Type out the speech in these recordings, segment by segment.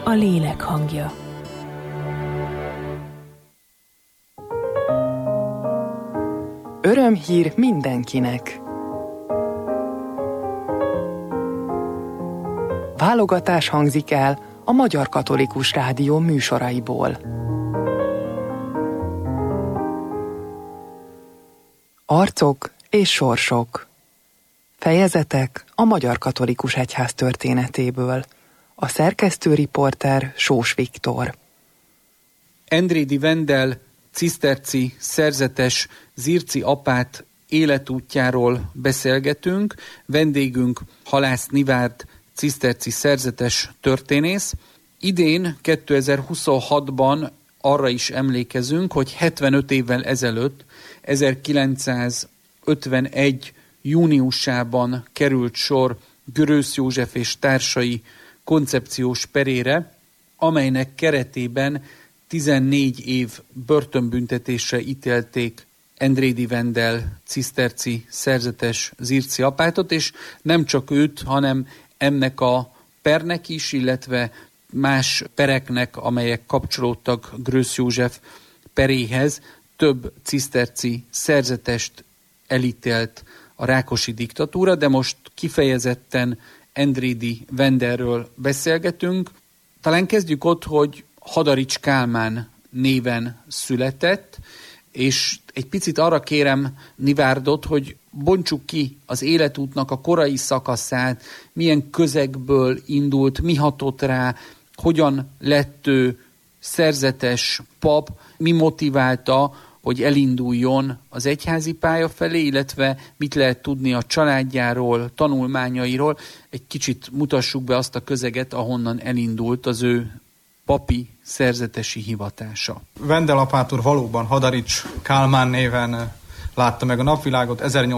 a lélek hangja. Örömhír mindenkinek! Válogatás hangzik el a Magyar Katolikus Rádió műsoraiból. Arcok és sorsok. Fejezetek a Magyar Katolikus Egyház történetéből. A szerkesztő riporter Sós Viktor. Endrédi Wendel, ciszterci szerzetes Zirci apát életútjáról beszélgetünk. Vendégünk Halász Nivárd, ciszterci szerzetes történész. Idén, 2026-ban arra is emlékezünk, hogy 75 évvel ezelőtt, 1951. júniusában került sor Görös József és társai koncepciós perére, amelynek keretében 14 év börtönbüntetésre ítélték Endrédi Wendel ciszterci szerzetes Zirci apátot, és nem csak őt, hanem ennek a pernek is, illetve más pereknek, amelyek kapcsolódtak Görös József peréhez, több ciszterci szerzetest elítélt a Rákosi diktatúra, de most kifejezetten Endrédi Wendelről beszélgetünk. Talán kezdjük ott, hogy Hadarics Kálmán néven született, és egy picit arra kérem Nivárdot, hogy bontsuk ki az életútnak a korai szakaszát, milyen közegből indult, mi hatott rá, hogyan lett ő szerzetes pap, mi motiválta, hogy elinduljon az egyházi pálya felé, illetve mit lehet tudni a családjáról, tanulmányairól. Egy kicsit mutassuk be azt a közeget, ahonnan elindult az ő papi szerzetesi hivatása. Wendel apát úr valóban Hadarics Kálmán néven látta meg a napvilágot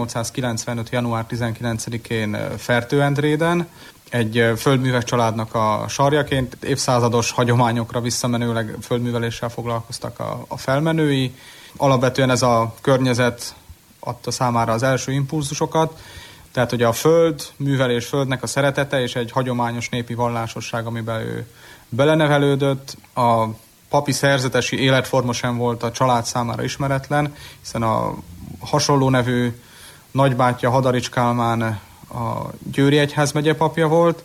1895. január 19-én Fertőendréden, egy földműves családnak a sarjaként. Évszázados hagyományokra visszamenőleg földműveléssel foglalkoztak a felmenői. Alapvetően ez a környezet adta számára az első impulzusokat, tehát hogy a föld, művelés, földnek a szeretete és egy hagyományos népi vallásosság, amiben ő belenevelődött. A papi szerzetesi életforma sem volt a család számára ismeretlen, hiszen a hasonló nevű nagybátyja Hadarics Kálmán a Győri egyházmegye papja volt,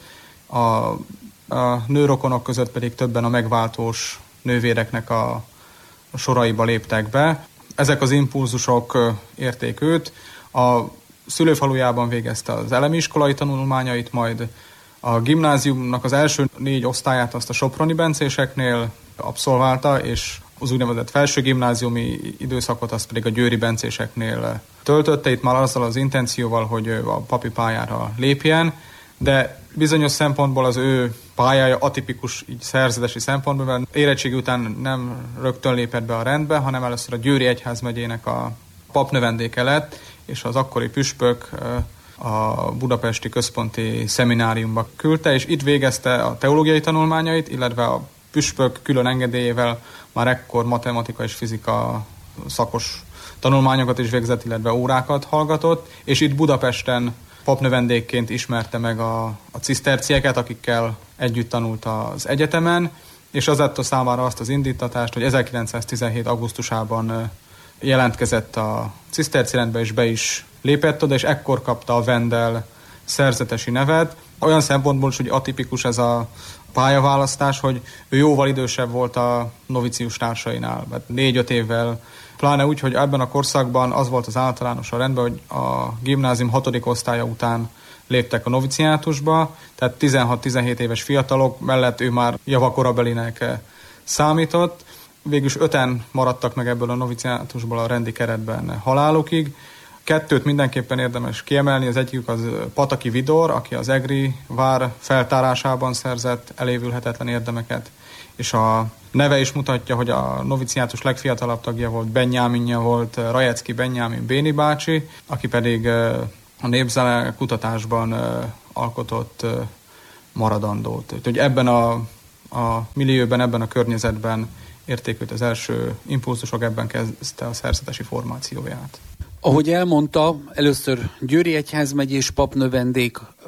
a nőrokonok között pedig többen a megváltós nővéreknek a soraiba léptek be. Ezek az impulzusok érték őt. A szülőfalujában végezte az elemi iskolai tanulmányait, majd a gimnáziumnak az első 4 osztályát azt a soproni bencéseknél abszolválta, és az úgynevezett felső gimnáziumi időszakot azt pedig a győri bencéseknél töltötte, itt már azzal az intencióval, hogy a papi pályára lépjen, de bizonyos szempontból az ő pályája atipikus így szerzetesi szempontból, mert érettségi után nem rögtön lépett be a rendbe, hanem először a Győri egyházmegyének a papnövendéke lett, és az akkori püspök a budapesti központi szemináriumba küldte, és itt végezte a teológiai tanulmányait, illetve a püspök külön engedélyével már ekkor matematika és fizika szakos tanulmányokat is végzett, illetve órákat hallgatott, és itt Budapesten papnövendékként ismerte meg a cisztercieket, akikkel együtt tanult az egyetemen, és az adta számára azt az indítatást, hogy 1917. augusztusában jelentkezett a ciszterci rendbe, és be is lépett oda, és ekkor kapta a Wendel szerzetesi nevet. Olyan szempontból is, hogy atipikus ez a pályaválasztás, hogy ő jóval idősebb volt a novicius társainál, 4-5 évvel, pláne úgy, hogy ebben a korszakban az volt az általános a rendben, hogy a gimnázium 6. osztálya után léptek a noviciátusba, tehát 16-17 éves fiatalok mellett ő már javakorabelinek számított. Végülis 5-en maradtak meg ebből a noviciátusból a rendi keretben halálukig. 2 mindenképpen érdemes kiemelni, az egyik az Pataki Vidor, aki az egri vár feltárásában szerzett elévülhetetlen érdemeket, és a neve is mutatja, hogy a noviciátus legfiatalabb tagja volt, Benyáminja volt, Rajecki Benyámin Béni bácsi, aki pedig a népzene kutatásban alkotott maradandót. Úgyhogy ebben a millióben, ebben a környezetben érték őt az első impulzusok, ebben kezdte a szerzetesi formációját. Ahogy elmondta, először Győri egyházmegyés papnövendék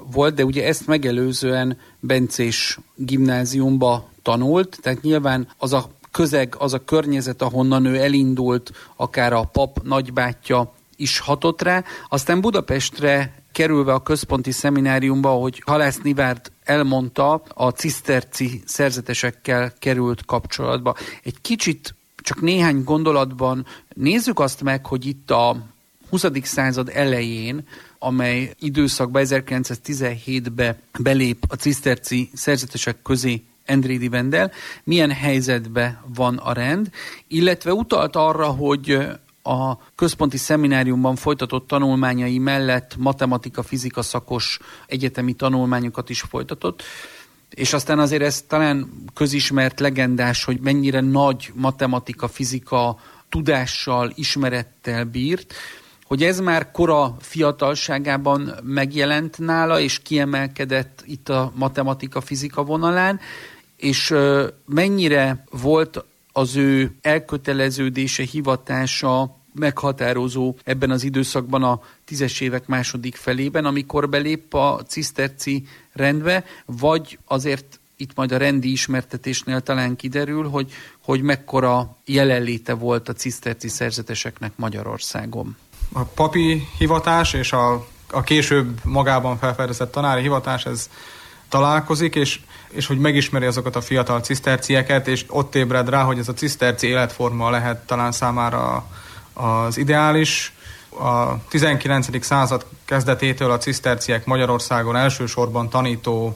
volt, de ugye ezt megelőzően bencés gimnáziumba tanult, tehát nyilván az a közeg, az a környezet, ahonnan ő elindult, akár a pap nagybátyja is hatott rá. Aztán Budapestre kerülve a központi szemináriumba, ahogy Halász Nivárd elmondta, a ciszterci szerzetesekkel került kapcsolatba. Egy kicsit, csak néhány gondolatban nézzük azt meg, hogy itt a 20. század elején, amely időszakban 1917-be belép a ciszterci szerzetesek közé Endrédi Vendel, milyen helyzetben van a rend, illetve utalt arra, hogy a központi szemináriumban folytatott tanulmányai mellett matematika-fizika szakos egyetemi tanulmányokat is folytatott, és aztán azért ez talán közismert, legendás, hogy mennyire nagy matematika-fizika tudással, ismerettel bírt, hogy ez már kora fiatalságában megjelent nála, és kiemelkedett itt a matematika-fizika vonalán, és mennyire volt az ő elköteleződése, hivatása meghatározó ebben az időszakban a 10-es évek második felében, amikor belép a ciszterci rendbe, vagy azért itt majd a rendi ismertetésnél talán kiderül, hogy mekkora jelenléte volt a ciszterci szerzeteseknek Magyarországon. A papi hivatás és a később magában felfedezett tanári hivatás, ez találkozik, és hogy megismeri azokat a fiatal cisztercieket, és ott ébred rá, hogy ez a ciszterci életforma lehet talán számára az ideális. A 19. század kezdetétől a ciszterciek Magyarországon elsősorban tanító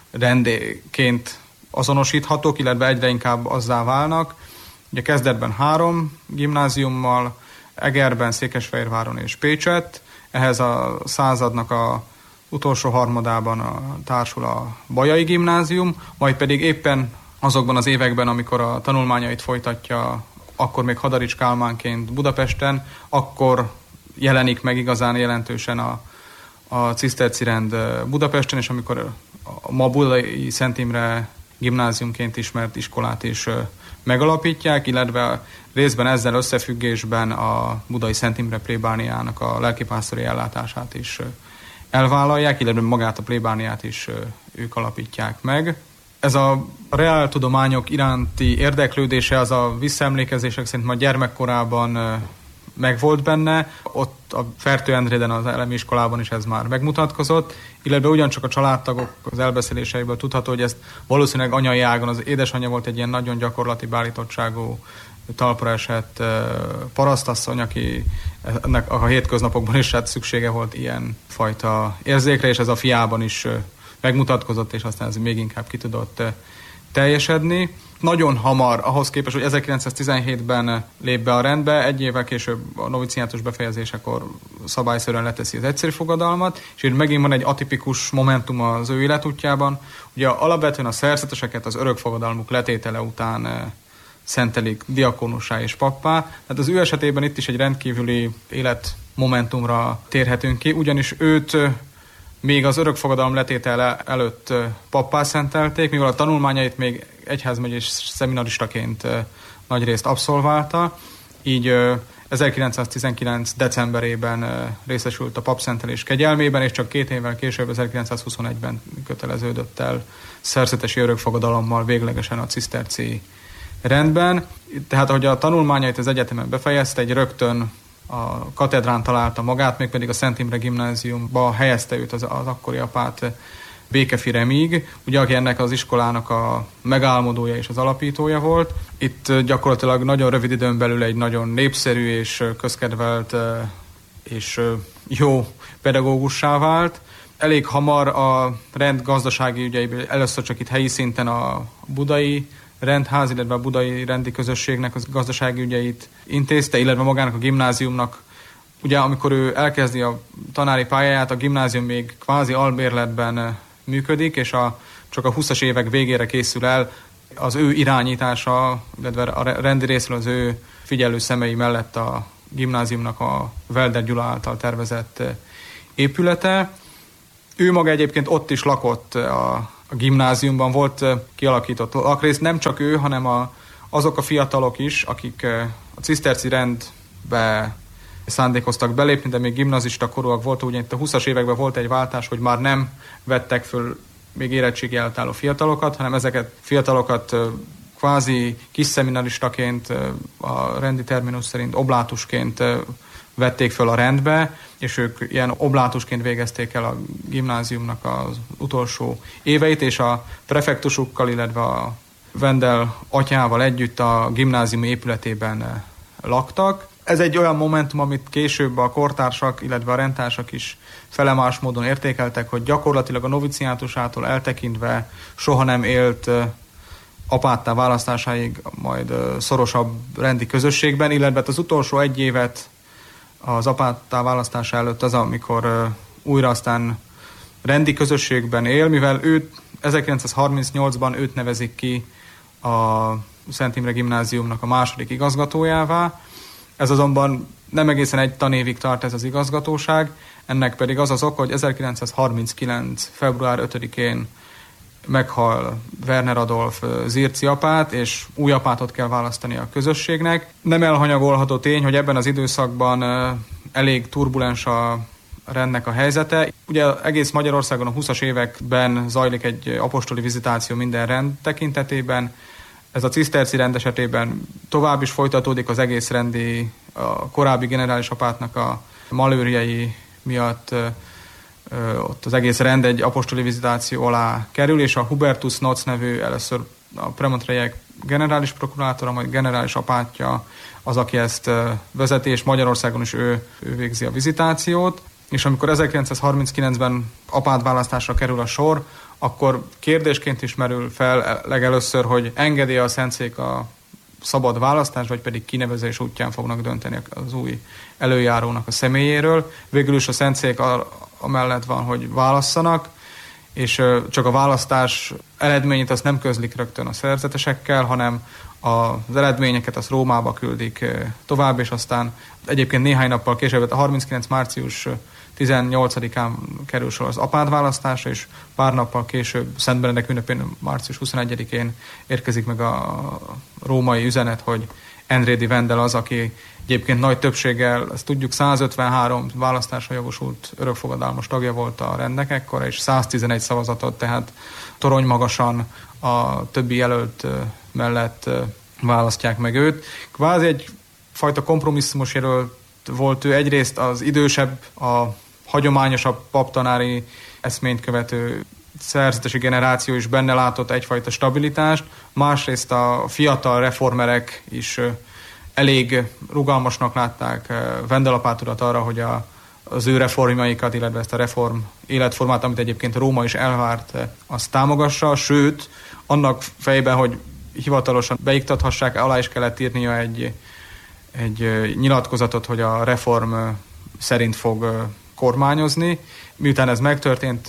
rendként azonosíthatók, illetve egyre inkább azzá válnak. Ugye kezdetben 3 gimnáziummal, Egerben, Székesfehérváron és Pécsett. Ehhez a századnak a utolsó harmadában társul a Bajai gimnázium, majd pedig éppen azokban az években, amikor a tanulmányait folytatja, akkor még Hadarics Kálmánként Budapesten, akkor jelenik meg igazán jelentősen a ciszterci rend Budapesten, és amikor a ma Budai Szent Imre gimnáziumként ismert iskolát is megalapítják, illetve részben ezzel összefüggésben a Budai Szent Imre plébániának a lelkipásztori ellátását is elvállalják, illetve magát a plébániát is ők alapítják meg. Ez a reáltudományok iránti érdeklődése, az a visszaemlékezések szerint már gyermekkorában megvolt benne, ott a Fertőendréden az elemi iskolában is ez már megmutatkozott, illetve ugyancsak a családtagok az elbeszéléseiből tudható, hogy ezt valószínűleg anyai ágon, az édesanyja volt egy ilyen nagyon gyakorlati beállítottságú, talpra esett parasztasszony, aki ennek a hétköznapokban is hát szüksége volt ilyen fajta érzékre, és ez a fiában is megmutatkozott, és aztán ez még inkább ki tudott teljesedni. Nagyon hamar, ahhoz képest, hogy 1917-ben lép be a rendbe, egy évvel később a noviciátus befejezésekor szabályszerűen leteszi az egyszeri fogadalmat, és így megint van egy atipikus momentum az ő életútjában. Ugye alapvetően a szerzeteseket az örökfogadalmuk letétele után szentelik diakónussá és pappá. Tehát az ő esetében itt is egy rendkívüli életmomentumra térhetünk ki, ugyanis őt még az örökfogadalom letétele előtt pappá szentelték, mivel a tanulmányait még egyházmegyés szeminaristaként nagyrészt abszolválta, így 1919. decemberében részesült a papszentelés kegyelmében, és csak 2 évvel később, 1921-ben köteleződött el szerzetesi örökfogadalommal véglegesen a ciszterci rendben. Tehát, ahogy a tanulmányait az egyetemen befejezte, egy rögtön a katedrán találta magát, mégpedig a Szent Imre gimnáziumba helyezte őt az akkori apát, Békefi Remig, ugye, aki ennek az iskolának a megálmodója és az alapítója volt. Itt gyakorlatilag nagyon rövid időn belül egy nagyon népszerű és közkedvelt és jó pedagógussá vált. Elég hamar a rend gazdasági ügyeiből először csak itt helyi szinten a budai rendház, illetve a budai rendi közösségnek az gazdasági ügyeit intézte, illetve magának a gimnáziumnak. Ugye amikor ő elkezdi a tanári pályáját, a gimnázium még kvázi albérletben működik, és csak a 20-as évek végére készül el az ő irányítása, illetve a rendi részről az ő figyelő szemei mellett a gimnáziumnak a Welder Gyula által tervezett épülete. Ő maga egyébként ott is lakott a gimnáziumban, volt kialakított lakrész, nem csak ő, hanem azok a fiatalok is, akik a ciszterci rendbe szándékoztak belépni, de még gimnazista korúak volt, ugye itt a 20-as években volt egy váltás, hogy már nem vettek föl még érettségi előtt álló fiatalokat, hanem ezeket fiatalokat kvázi kis szeminaristaként, a rendi terminus szerint oblátusként vették föl a rendbe, és ők ilyen oblátusként végezték el a gimnáziumnak az utolsó éveit, és a prefektusukkal, illetve a Wendel atyával együtt a gimnázium épületében laktak. Ez egy olyan momentum, amit később a kortársak, illetve a rendtársak is felemás módon értékeltek, hogy gyakorlatilag a noviciátusától eltekintve soha nem élt apáttá választásáig majd szorosabb rendi közösségben, illetve az utolsó egy évet az apáttá választása előtt az, amikor újra aztán rendi közösségben él, mivel őt 1938-ban őt nevezik ki a Szent Imre Gimnáziumnak a második igazgatójává. Ez azonban nem egészen egy tanévig tart ez az igazgatóság, ennek pedig az az ok, hogy 1939. február 5-én meghal Werner Adolf Zirci apát, és új apátot kell választani a közösségnek. Nem elhanyagolható tény, hogy ebben az időszakban elég turbulens a rendnek a helyzete. Ugye egész Magyarországon a 20-as években zajlik egy apostoli vizitáció minden rend tekintetében. Ez a ciszterci rend esetében tovább is folytatódik, az egész rendi, a korábbi generális apátnak a malőrjei miatt ott az egész rend egy apostoli vizitáció alá kerül, és a Hubertus Notz nevű először a premontrejek generális prokurátora, majd generális apátja az, aki ezt vezeti, és Magyarországon is ő végzi a vizitációt. És amikor 1939-ben apátválasztásra kerül a sor, akkor kérdésként is merül fel legelőször, hogy engedi a Szentszék a szabad választás, vagy pedig kinevezés útján fognak dönteni az új előjárónak a személyéről. Végül is a Szentszék amellett van, hogy válasszanak, és csak a választás eredményét azt nem közlik rögtön a szerzetesekkel, hanem az eredményeket azt Rómába küldik tovább, és aztán egyébként néhány nappal később, a 39. március 18-án kerül sor az apátválasztásra, és pár nappal később, Szent Benedek ünnepén, március 21-én érkezik meg a római üzenet, hogy Endrédi Wendel az, aki egyébként nagy többséggel, ezt tudjuk, 153 választásra jogosult örökfogadalmas tagja volt a rendnek ekkor, és 111 szavazatot, tehát toronymagasan a többi jelölt mellett választják meg őt. Kvázi egyfajta kompromisszumos jelölt volt ő, egyrészt az idősebb, a hagyományosabb paptanári eszményt követő szerzetesi generáció is benne látott egyfajta stabilitást, másrészt a fiatal reformerek is elég rugalmasnak látták Wendel apát urat arra, hogy az ő reformjaikat, illetve ezt a reform életformát, amit egyébként Róma is elvárt, azt támogassa, sőt, annak fejében, hogy hivatalosan beiktathassák, alá is kellett írnia egy nyilatkozatot, hogy a reform szerint fog kormányozni. Miután ez megtörtént,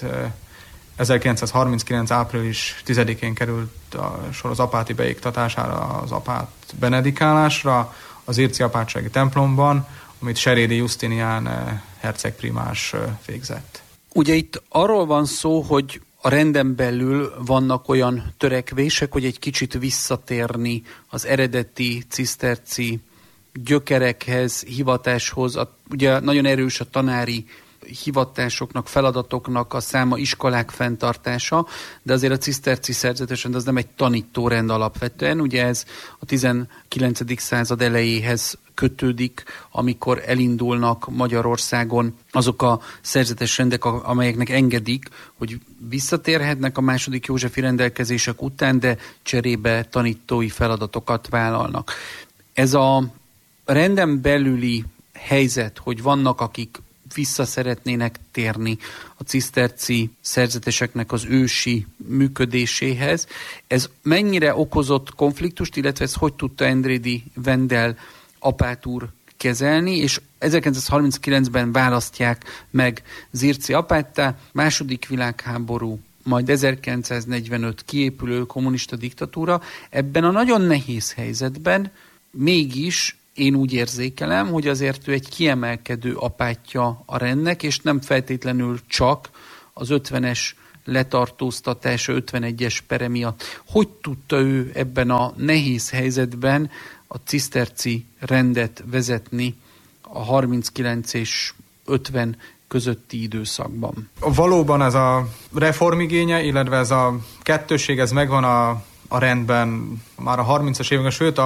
1939. április 10-én került a sor az apáti beiktatására, az apát benedikálásra az Zirci apátsági templomban, amit Serédi Justinian hercegprimás végzett. Ugye itt arról van szó, hogy a renden belül vannak olyan törekvések, hogy egy kicsit visszatérni az eredeti ciszterci gyökerekhez, hivatáshoz. Ugye nagyon erős a tanári hivatásoknak, feladatoknak a száma, iskolák fenntartása, de azért a ciszterci szerzetesrend az nem egy tanítórend alapvetően, ugye ez a 19. század elejéhez kötődik, amikor elindulnak Magyarországon azok a szerzetes rendek, amelyeknek engedik, hogy visszatérhetnek a második Józsefi rendelkezések után, de cserébe tanítói feladatokat vállalnak. Ez a renden belüli helyzet, hogy vannak, akik vissza szeretnének térni a ciszterci szerzeteseknek az ősi működéséhez. Ez mennyire okozott konfliktust, illetve ez hogy tudta Endrédi Wendel apát úr kezelni, és 1939-ben választják meg Zirci apáttá, második világháború, majd 1945 kiépülő kommunista diktatúra. Ebben a nagyon nehéz helyzetben mégis én úgy érzékelem, hogy azért ő egy kiemelkedő apátja a rendnek, és nem feltétlenül csak az 50-es letartóztatása, 51-es pere miatt. Hogy tudta ő ebben a nehéz helyzetben a ciszterci rendet vezetni a 39 és 50 közötti időszakban. Valóban ez a reformigénye, illetve ez a kettősség, ez megvan a rendben már a 30-as években, sőt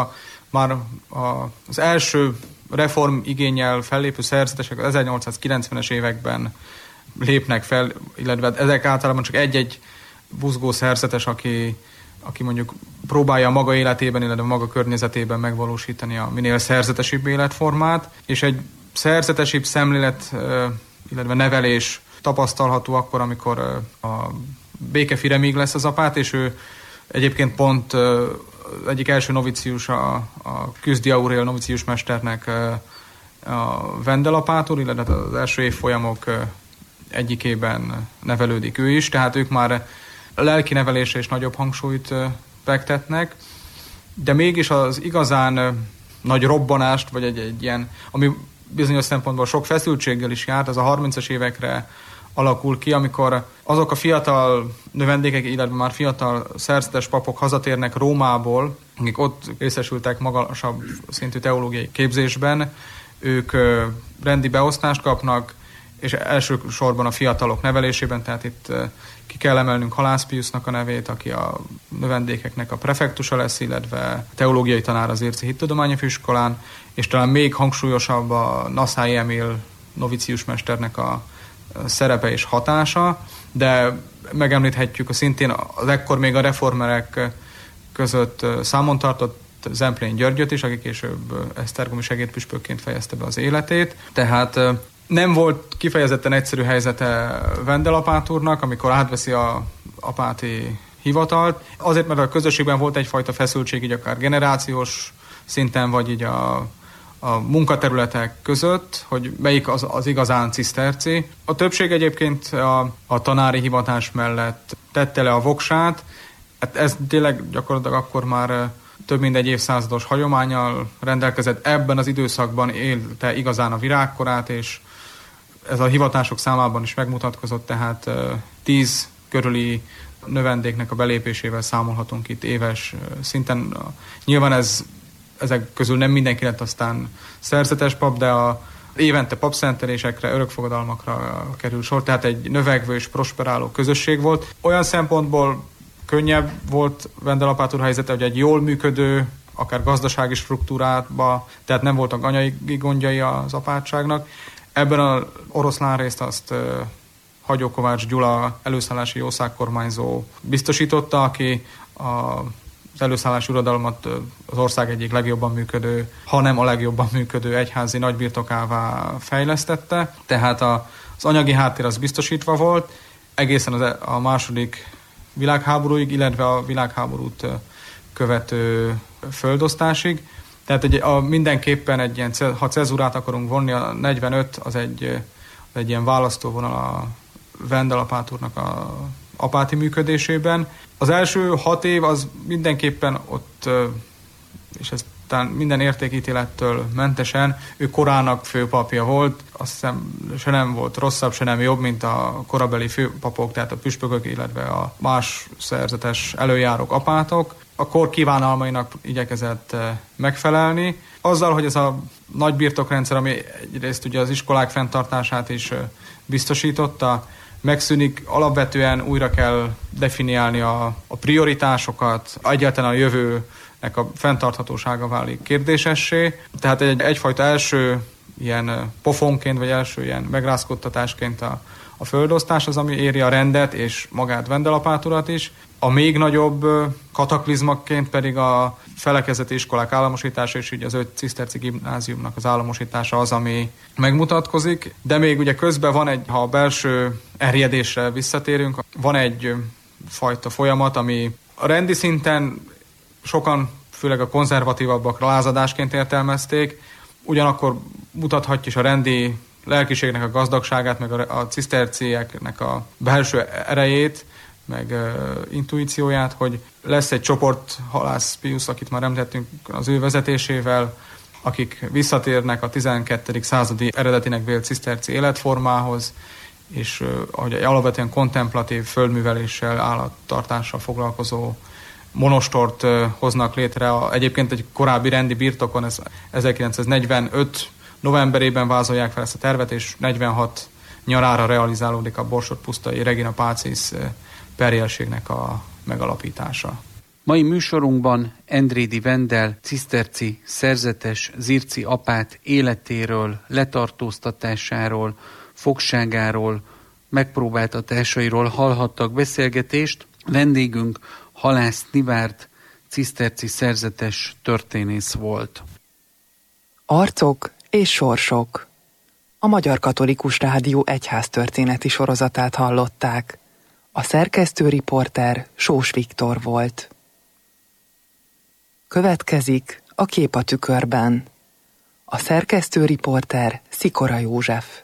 az első reformigénnyel fellépő szerzetesek az 1890-es években lépnek fel, illetve ezek általában csak egy-egy buzgó szerzetes, aki mondjuk próbálja a maga életében, illetve a maga környezetében megvalósítani a minél szerzetesibb életformát, és egy szerzetesibb szemlélet, illetve nevelés tapasztalható akkor, amikor a Békefiremig lesz az apát, és ő egyébként pont egyik első novicius, a Küzdi Aurél novicius mesternek a vendelapátul, illetve az első évfolyamok egyikében nevelődik ő is, tehát ők már lelki nevelésre is nagyobb hangsúlyt fektetnek, de mégis az igazán nagy robbanást, vagy egy ilyen, ami bizonyos szempontból sok feszültséggel is járt, az a 30-as évekre alakul ki, amikor azok a fiatal növendékek, illetve már fiatal szerzetes papok hazatérnek Rómából, akik ott részesültek magasabb szintű teológiai képzésben, ők rendi beosztást kapnak, és elsősorban a fiatalok nevelésében, tehát itt ki kell emelnünk Halász Piusznak a nevét, aki a növendékeknek a prefektusa lesz, illetve teológiai tanár az Érci Hittudományi Főiskolán, és talán még hangsúlyosabb a Naszály Emil novicius mesternek a szerepe és hatása, de megemlíthetjük szintén az ekkor még a reformerek között számon tartott Zemplén Györgyöt is, aki később esztergomi segédpüspökként fejezte be az életét. Tehát nem volt kifejezetten egyszerű helyzete Vendelapát úrnak, amikor átveszi a apáti hivatalt. Azért, mert a közösségben volt egyfajta feszültség, így akár generációs szinten, vagy így a munkaterületek között, hogy melyik az igazán ciszterci. A többség egyébként a tanári hivatás mellett tette le a voksát. Hát ez tényleg gyakorlatilag akkor már több mint egy évszázados hagyománnyal rendelkezett. Ebben az időszakban élte igazán a virágkorát, és ez a hivatások számában is megmutatkozott, tehát 10 körüli növendéknek a belépésével számolhatunk itt éves szinten. Nyilván ezek közül nem mindenki lett aztán szerzetes pap, de évente papszentelésekre, örökfogadalmakra kerül sor, tehát egy növekvő és prosperáló közösség volt. Olyan szempontból könnyebb volt Vendelapát úr helyzete, hogy egy jól működő, akár gazdasági struktúrába, tehát nem voltak anyai gondjai az apátságnak. Ebben az oroszlán részt azt Hagyó Kovács Gyula előszállási jószágkormányzó biztosította, aki az előszállási uradalmat az ország egyik legjobban működő, hanem a legjobban működő egyházi nagybirtokává fejlesztette. Tehát az anyagi háttér az biztosítva volt, egészen a második világháborúig, illetve a világháborút követő földosztásig. Tehát mindenképpen egy ilyen, ha cezurát akarunk vonni, a 45 az egy ilyen választóvonal a Vendelapát úrnak a apáti működésében. Az első 6 év az mindenképpen ott, és ez talán minden értékítélettől mentesen, ő korának főpapja volt, azt hiszem se nem volt rosszabb, se nem jobb, mint a korabeli főpapok, tehát a püspökök, illetve a más szerzetes előjárók, apátok. A kor kívánalmainak igyekezett megfelelni. Azzal, hogy ez a nagy birtokrendszer, ami egyrészt ugye az iskolák fenntartását is biztosította, megszűnik, alapvetően újra kell definiálni a prioritásokat, egyáltalán a jövőnek a fenntarthatósága válik kérdésessé. Tehát egyfajta első ilyen pofonként, vagy első ilyen megrázkodtatásként a földosztás az, ami éri a rendet és magát Vendelapát urat is. A még nagyobb kataklizmaként pedig a felekezeti iskolák államosítása és így az 5 ciszterci gimnáziumnak az államosítása az, ami megmutatkozik. De még ugye közben van ha a belső erjedésre visszatérünk, van egy fajta folyamat, ami a rendi szinten sokan, főleg a konzervatívabbak lázadásként értelmezték, ugyanakkor mutathatja is a rendi lelkiségnek a gazdagságát, meg a cisztercieknek a belső erejét, meg intuícióját, hogy lesz egy csoport, Halász Piusz, akit már említettünk az ő vezetésével, akik visszatérnek a 12. századi eredetinek vélt ciszterci életformához, és ahogy egy alapvetően kontemplatív földműveléssel, állattartással foglalkozó monostort hoznak létre. Egyébként egy korábbi rendi birtokon, ez 1945 novemberében vázolják fel ezt a tervet, és 46 nyarára realizálódik a Borsod-Pusztai Regina Pacis perjelségnek a megalapítása. Mai műsorunkban Endrédi Vendel, ciszterci szerzetes Zirci apát életéről, letartóztatásáról, fogságáról, megpróbáltatásairól hallhattak beszélgetést. Vendégünk Halász Nivárd, ciszterci szerzetes történész volt. Arcok és sorsok. A Magyar Katolikus Rádió egyháztörténeti sorozatát hallották. A szerkesztő riporter Sós Viktor volt. Következik a Kép a tükörben. A szerkesztő riporter Szikora József.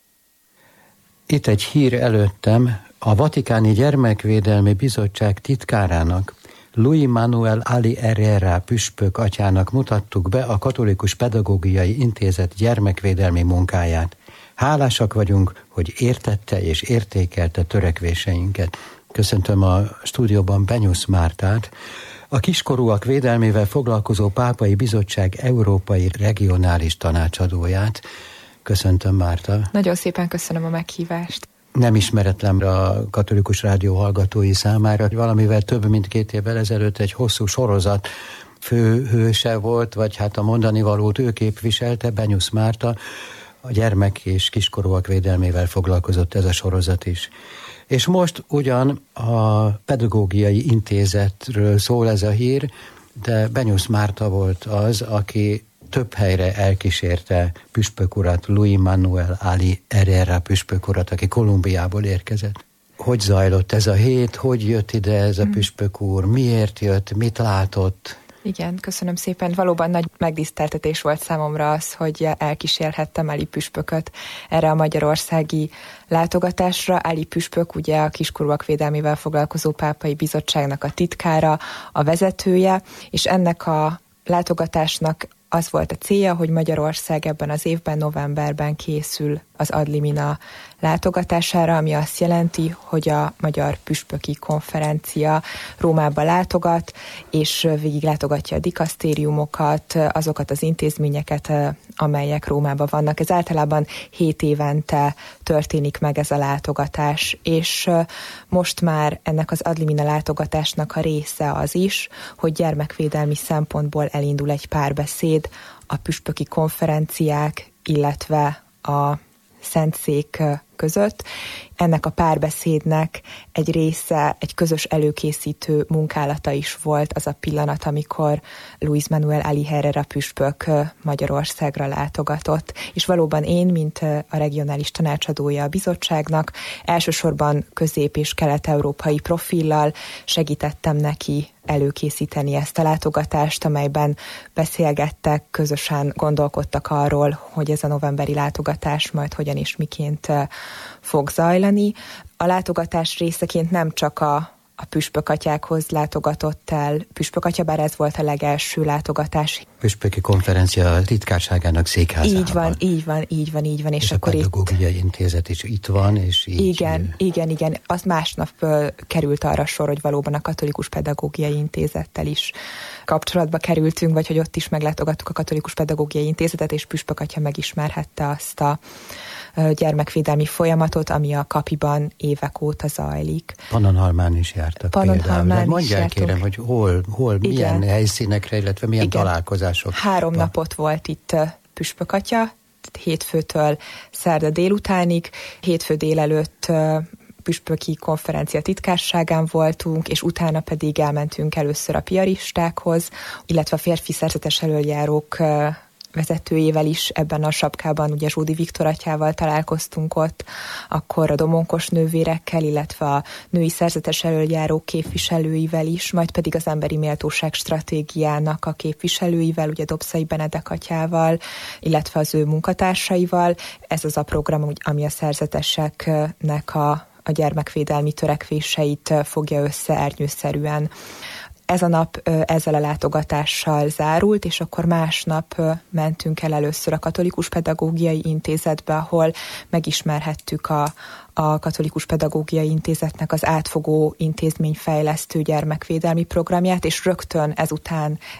Itt egy hír előttem. A Vatikáni Gyermekvédelmi Bizottság titkárának, Luis Manuel Ali Herrera püspök atyának mutattuk be a Katolikus Pedagógiai Intézet gyermekvédelmi munkáját. Hálásak vagyunk, hogy értette és értékelte törekvéseinket. Köszöntöm a stúdióban Benyusz Mártát, a kiskorúak védelmével foglalkozó Pápai Bizottság Európai Regionális Tanácsadóját. Köszöntöm, Márta. Nagyon szépen köszönöm a meghívást. Nem ismeretlen a Katolikus Rádió hallgatói számára, hogy valamivel több mint 2 évvel ezelőtt egy hosszú sorozat főhőse volt, vagy hát a mondani valót ő képviselte, Benyusz Márta, a gyermek és kiskorúak védelmével foglalkozott ez a sorozat is. És most ugyan a Pedagógiai Intézetről szól ez a hír, de Benyusz Márta volt az, aki több helyre elkísérte püspök urat, Luis Manuel Ali Herrera püspök urat, aki Kolumbiából érkezett. Hogy zajlott ez a hét, hogy jött ide ez a püspök úr, miért jött, mit látott? Igen, köszönöm szépen. Valóban nagy megtiszteltetés volt számomra az, hogy elkísérhettem Ali püspököt erre a magyarországi látogatásra. Ali püspök ugye a kiskorúak védelmével foglalkozó Pápai Bizottságnak a titkára, a vezetője, és ennek a látogatásnak az volt a célja, hogy Magyarország ebben az évben, novemberben készül az Ad Limina látogatására, ami azt jelenti, hogy a Magyar Püspöki Konferencia Rómába látogat, és végiglátogatja a dikasztériumokat, azokat az intézményeket, amelyek Rómában vannak. Ez általában 7 évente történik meg ez a látogatás, és most már ennek az Ad Limina látogatásnak a része az is, hogy gyermekvédelmi szempontból elindul egy párbeszéd a püspöki konferenciák, illetve a Szentszék között. Ennek a párbeszédnek egy része, egy közös előkészítő munkálata is volt az a pillanat, amikor Luis Manuel Ali Herrera püspök Magyarországra látogatott. És valóban én, mint a regionális tanácsadója a bizottságnak, elsősorban közép- és kelet-európai profillal segítettem neki előkészíteni ezt a látogatást, amelyben beszélgettek, közösen gondolkodtak arról, hogy ez a novemberi látogatás majd hogyan és miként fog zajlani. A látogatás részeként nem csak a püspökatyákhoz látogatott el püspökatya, bár ez volt a legelső látogatás. Püspöki konferencia titkárságának székházában. Így van. És akkor a Pedagógiai Intézet is itt van, és így... Igen. Az másnap került arra sor, hogy valóban a Katolikus Pedagógiai Intézettel is kapcsolatba kerültünk, vagy hogy ott is meglátogattuk a Katolikus Pedagógiai Intézetet, és püspökatya megismerhette azt a gyermekvédelmi folyamatot, ami a Kapiban évek óta zajlik. Pannonhalmán is jártak például. Mondják kérem, hogy hol milyen helyszínekre, illetve milyen találkozások. 3 napot volt itt püspökatya, hétfőtől szerda délutánig, hétfő délelőtt püspöki konferencia titkárságán voltunk, és utána pedig elmentünk először a piaristákhoz, illetve a férfi szerzetes elöljárók vezetőjével is ebben a sapkában, ugye Zsódi Viktor atyával találkoztunk ott, akkor a domonkos nővérekkel, illetve a női szerzetes elöljárók képviselőivel is, majd pedig az emberi méltóság stratégiának a képviselőivel, ugye Dobszai Benedek atyával, illetve az ő munkatársaival. Ez az a program, ami a szerzeteseknek a gyermekvédelmi törekvéseit fogja össze ernyőszerűen. Ez a nap ezzel a látogatással zárult, és akkor másnap mentünk el először a Katolikus Pedagógiai Intézetbe, ahol megismerhettük a Katolikus Pedagógiai Intézetnek az átfogó intézményfejlesztő gyermekvédelmi programját, és rögtön ezután